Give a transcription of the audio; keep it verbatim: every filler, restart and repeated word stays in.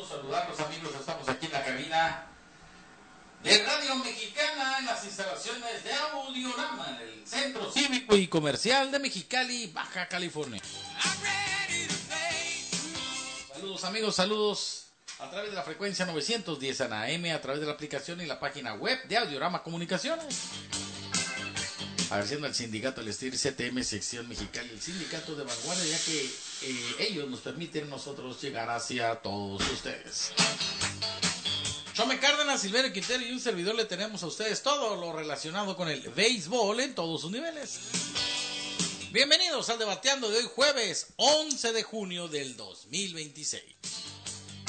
saludarlos, amigos. Estamos aquí en la cabina de Radio Mexicana en las instalaciones de Audiorama en el Centro Cívico y Comercial de Mexicali, Baja California. Saludos, amigos, saludos a través de la frecuencia novecientos diez en A M, a través de la aplicación y la página web de Audiorama Comunicaciones. Agradeciendo al sindicato del Estir C T M sección Mexicali, el sindicato de vanguardia, ya que eh, ellos nos permiten nosotros llegar hacia todos ustedes. Chome Cárdenas, Silverio Quintero y un servidor le tenemos a ustedes todo lo relacionado con el béisbol en todos sus niveles. Bienvenidos al Debateando de hoy jueves once de junio del dos mil veintiséis.